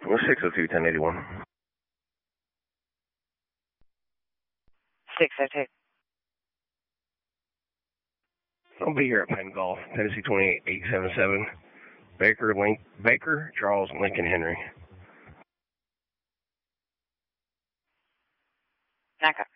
602-1081. 602. I'll be here at Penn Golf, Tennessee 28877. Baker, Charles, Lincoln, Henry. Okay.